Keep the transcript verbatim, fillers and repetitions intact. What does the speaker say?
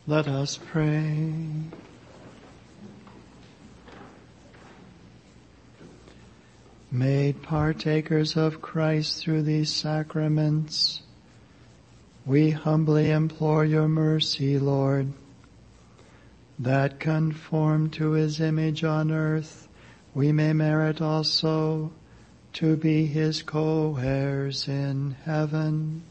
Let us pray. Made partakers of Christ through these sacraments, we humbly implore your mercy, Lord, that conformed to his image on earth, we may merit also to be his co-heirs in heaven.